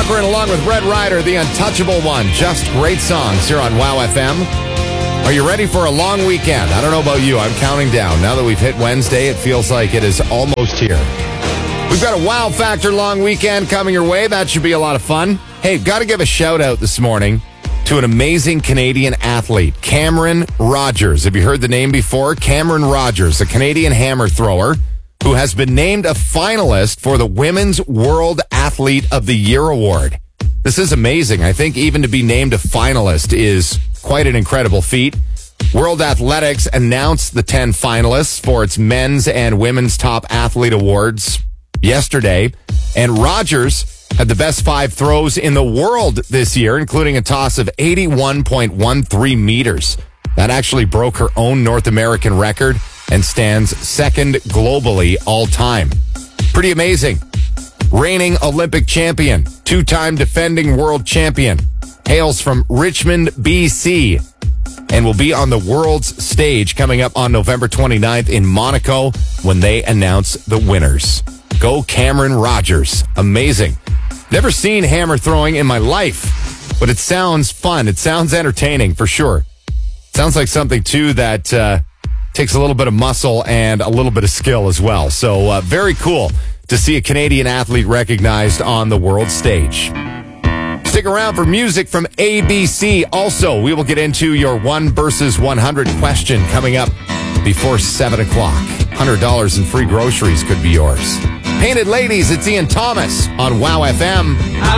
Cochran along with Red Ryder, the untouchable one. Just great songs here on Wow FM. Are you ready for a long weekend? I don't know about you. I'm counting down. Now that we've hit Wednesday, it feels like it is almost here. We've got a Wow Factor long weekend coming your way. That should be a lot of fun. Hey, got to give a shout out this morning to an amazing Canadian athlete, Cameron Rogers. Have you heard the name before? Cameron Rogers, a Canadian hammer thrower who has been named a finalist for the Women's World Athlete of the Year Award. This is amazing. I think even to be named a finalist is quite an incredible feat. World Athletics announced the 10 finalists for its men's and women's top athlete awards yesterday, and Rogers had the best 5 throws in the world this year, including a toss of 81.13 meters. That actually broke her own North American record and stands second globally all time. Pretty amazing. Reigning Olympic champion, 2-time defending world champion, hails from Richmond, BC, and will be on the world's stage coming up on November 29th in Monaco when they announce the winners. Go Cameron Rogers. Amazing. Never seen hammer throwing in my life, but it sounds fun. It sounds entertaining for sure. Sounds like something too that takes a little bit of muscle and a little bit of skill as well. So very cool to see a Canadian athlete recognized on the world stage. Stick around for music from ABC. Also, we will get into your 1 versus 100 question coming up before 7 o'clock. $100 in free groceries could be yours. Painted Ladies, it's Ian Thomas on Wow FM.